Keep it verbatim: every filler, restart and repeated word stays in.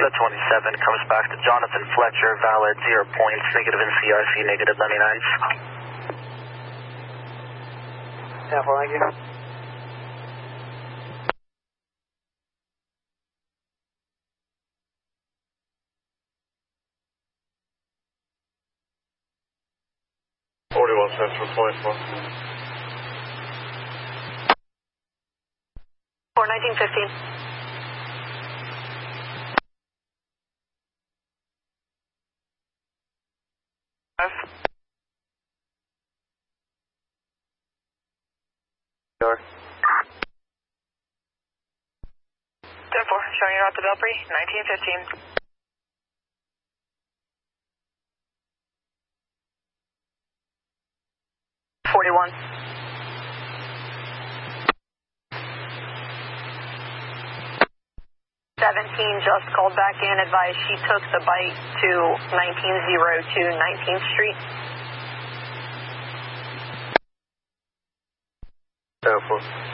The twenty-seven comes back to Jonathan Fletcher, valid zero points, negative in C R C, negative ninety-nines. ten four, thank you. forty-one Central, point four. four nineteen fifteen. Door. ten four, showing you out to Belpre, nineteen fifteen. forty-one. seventeen just called back in, advised she took the bite to nineteen oh two nineteenth Street. ten four.